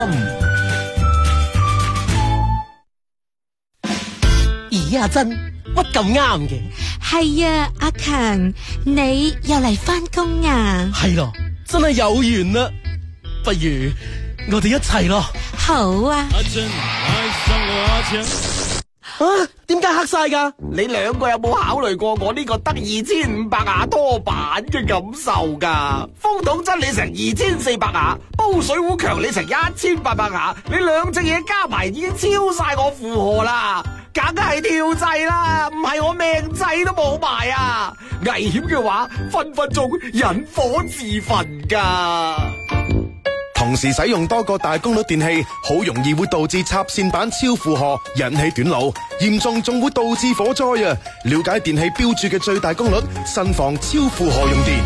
咦，阿珍，乜咁啱嘅？ 係啊，阿強，你又嚟返工啊？ 係咯，真係有緣啦！不如我哋一齊咯。 好啊。 阿珍愛上了阿強。 啊，點解黑晒㗎？ 你兩個有冇考慮過我呢個得2500瓦拖板嘅感受㗎？風筒真理成2400瓦，煲水壺強理成1800瓦，你兩隻嘢加埋已經超晒我負荷啦！梗係跳掣啦，唔係我命仔都冇埋啊！危險嘅話，分分鐘引火自焚㗎。 同時使用多個大功率電器，好容易會導致插線板超負荷，引起短路，嚴重仲會導致火災啊！了解電器標注嘅最大功率，慎防超負荷用電。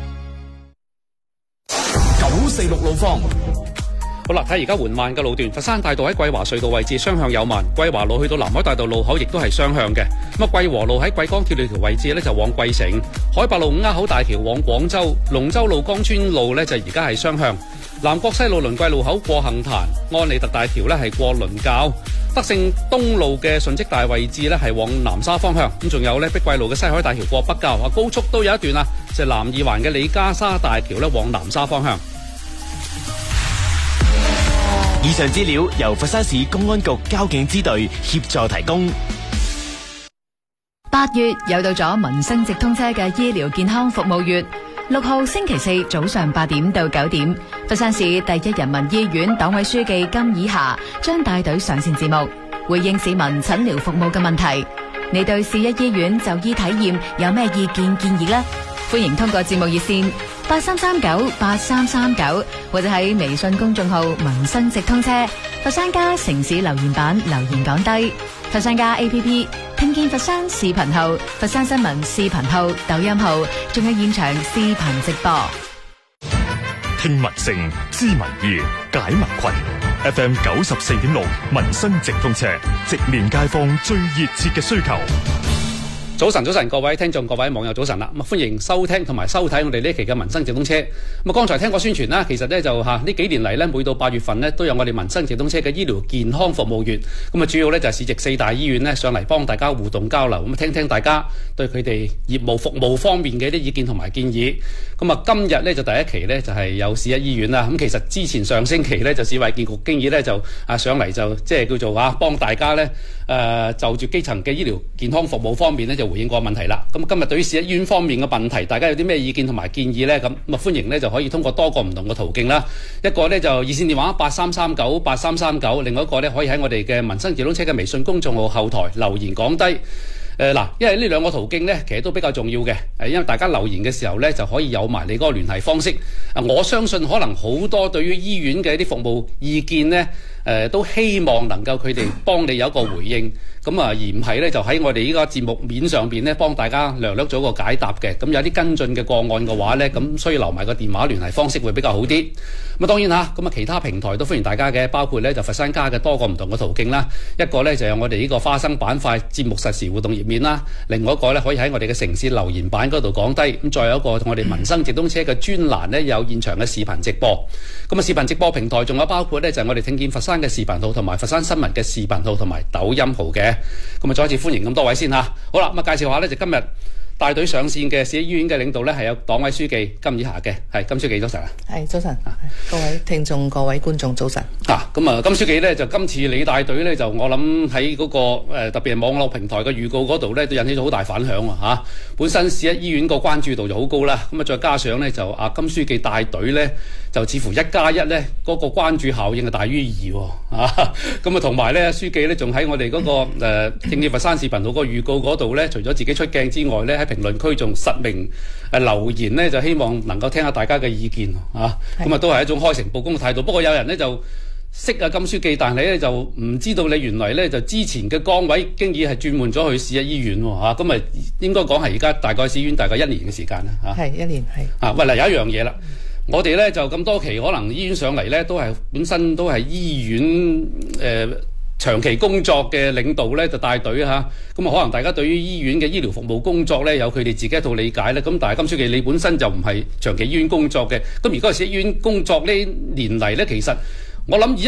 946路況。 好啦，睇而家緩慢嘅路段，佛山大道喺桂華隧道位置雙向有慢，桂華路去到南海大道路口亦都係雙向嘅。咁啊，桂和路喺桂江鐵路條位置呢就往桂城，海白路五鴉口大橋往廣州，龍洲路江村路呢就而家係雙向。南國西路輪桂路口過杏壇，安利特大橋呢係過倫教，德勝東路嘅順積大位置呢係往南沙方向，咁仲有呢碧桂路嘅西海大橋過北滘，高速都有一段啊，就係南二環嘅李家沙大橋呢往南沙方向。 以上資料由佛山市公安局交警支隊協助提供。 8月又到咗民生直通車嘅醫療健康服務月，6號星期四早上8點到9點，佛山市第一人民醫院黨委書記金以霞將帶隊上線節目，回應市民診療服務嘅問題。你對市一醫院就醫體驗有咩意見建議呢？歡迎通過節目熱線83398339或者喺微信公眾號民生直通車佛山家城市留言板留言講低，佛山家 APP 聽見佛山視頻號、佛山新聞視頻號、抖音號，仲有現場視頻直播。 聽民聲，知民意，解民困。FM 94.6民生直通車，直面街坊最熱切嘅需求。 早晨，各位聽眾、各位網友，早晨啦！咁歡迎收聽同埋收睇我哋呢一期嘅民生直通車。咁剛才聽過宣傳啦，其實呢就呢幾年嚟呢，每到8月份呢都有我哋民生直通車嘅醫療健康服務月。咁啊，主要呢就係市值4大醫院呢上嚟幫大家互動交流，咁聽聽大家對佢哋業務服務方面嘅一啲意見同埋建議。咁啊，今日呢就第一期呢就係有市一醫院啦。咁其實之前上星期呢就市衛健局經已呢就上嚟就即係叫做幫大家呢就住基層嘅醫療健康服務方面呢就回應過問題啦。咁今日對於市一醫院方面嘅問題，大家有啲咩意見同埋建議呢？咁啊，歡迎呢就可以通過多個唔同嘅途徑啦。一個呢就熱線電話83398339，另外一個呢可以喺我哋嘅民生直通車嘅微信公眾號後台留言講低。因為呢兩個途徑呢，其實都比較重要嘅。因為大家留言嘅時候呢，就可以有埋你嗰個聯繫方式。我相信可能好多對於醫院嘅一啲服務意見呢，都希望能夠佢哋幫你有一個回應。咁而唔係呢，就喺我哋呢個節目面上邊呢，幫大家略做一個解答嘅。咁有啲跟進嘅個案嘅話呢，咁需要留埋個電話聯繫方式會比較好啲。咁當然嚇，咁其他平台都歡迎大家嘅，包括呢就佛山家嘅多個唔同嘅途徑啦。一個呢就有我哋呢個花生板塊節目實時互動頁面啦，另外一個呢可以喺我哋嘅城市留言板嗰度講低。咁再有一個我哋民生直通車嘅專欄呢，有現場嘅視頻直播。咁啊，視頻直播平台仲有包括呢就係我哋聽見佛山嘅視頻號同埋佛山新聞嘅視頻號同埋抖音號嘅。咁啊，再一次歡迎咁多位先嚇。好啦，咁啊介紹下呢就今日帶隊上線嘅市醫院嘅領導呢，係有黨委書記金以霞嘅。係金書記早晨啊。 係早晨，各位聽眾、各位觀眾早晨。 咁啊，金書記呢，就今次你帶隊呢，就我諗喺嗰個特別係網絡平台嘅預告嗰度呢，都引起咗好大反響喎。本身市一醫院個關注度就好高啦，咁啊再加上呢，就金書記帶隊呢，就似乎1+1呢嗰個關注效應係大於2喎。咁啊同埋呢，書記呢，仲喺我哋嗰個聽見佛山視頻號個預告嗰度呢，除咗自己出鏡之外呢，喺評論區仲實名留言呢，就希望能夠聽下大家嘅意見咁啊都係一種開誠佈公嘅態度。不過有人呢，就識金書記，但係呢，就唔知道你原來呢，就之前嘅崗位經已係轉換咗去市一醫院喎。咁啊應該講係而家大概市醫院大概1年嘅時間啦。 係1年係。 喂，嗱有一樣嘢啦。我哋呢，就咁多期可能醫院上嚟呢，都係本身都係醫院長期工作嘅領導呢，就帶隊咁啊可能大家對於醫院嘅醫療服務工作呢，有佢哋自己一套理解呢。咁但係金書記你本身就唔係長期醫院工作嘅，咁而家喺市醫院工作呢年嚟呢，其實我諗以